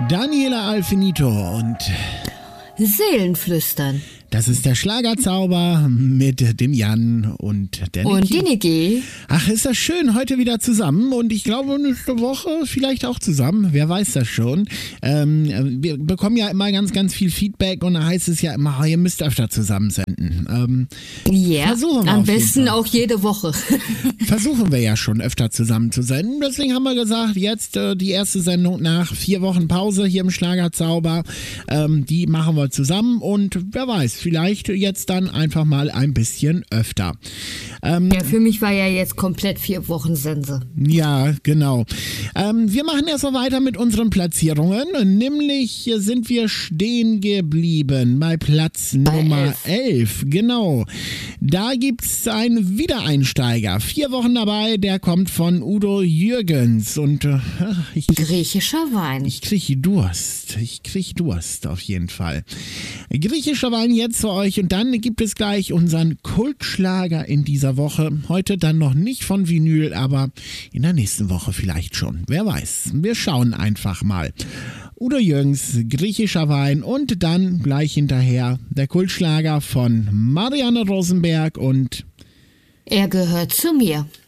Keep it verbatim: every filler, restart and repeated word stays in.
Daniela Alfinito und Seelenflüstern. das ist der Schlagerzauber mit dem Jan und der Niki. Und die Niki. Ach, ist das schön, heute wieder zusammen und ich glaube nächste Woche vielleicht auch zusammen, wer weiß das schon. Ähm, wir bekommen ja immer ganz, ganz viel Feedback und da heißt es ja immer, ihr müsst öfter zusammen senden. Ähm, Ja, versuchen wir am auf jeden besten Fall. auch jede Woche. Versuchen wir ja schon öfter zusammen zu senden. Deswegen haben wir gesagt, jetzt äh, die erste Sendung nach vier Wochen Pause hier im Schlagerzauber. Ähm, die machen wir zusammen und wer weiß, vielleicht jetzt dann einfach mal ein bisschen öfter. Ähm, Ja, für mich war ja jetzt komplett vier Wochen Sense. ja, genau. Ähm, wir machen erst mal weiter mit unseren Platzierungen. Nämlich sind wir stehen geblieben bei Platz Nummer elf. Genau. Da gibt's einen Wiedereinsteiger. Vier Wochen dabei, der kommt von Udo Jürgens. Und äh, ich, Griechischer Wein. ich kriege Durst. Ich kriege Durst auf jeden Fall. Griechischer Wein jetzt für euch. Und dann gibt es gleich unseren Kultschlager in dieser Woche. Heute dann noch nicht von Vinyl, aber in der nächsten Woche vielleicht schon. Wer weiß. Wir schauen einfach mal. Udo Jürgens, Griechischer Wein und dann gleich hinterher der Kultschlager von Marianne Rosenberg und Er gehört zu mir.